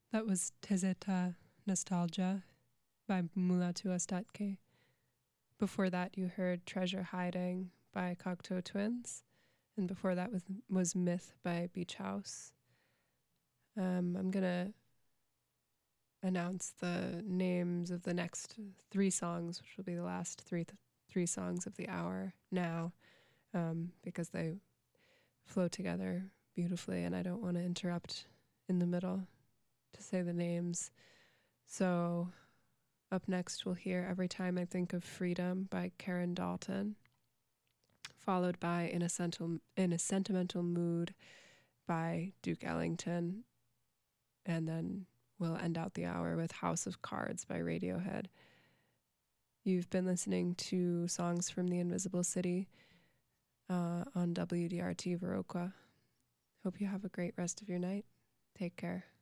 That was Tezeta Nostalgia by Mulatu Astatke. Before that, you heard Treasure Hiding by Cocteau Twins. And before that was Myth by Beach House. I'm going to announce the names of the next three songs, which will be the last three songs of the hour now, because they flow together beautifully, and I don't want to interrupt in the middle to say the names. So up next, we'll hear Every Time I Think of Freedom by Karen Dalton, followed by In a Sentimental Mood by Duke Ellington, and then we'll end out the hour with House of Cards by Radiohead. You've been listening to Songs from the Invisible City on WDRT Viroqua. Hope you have a great rest of your night. Take care.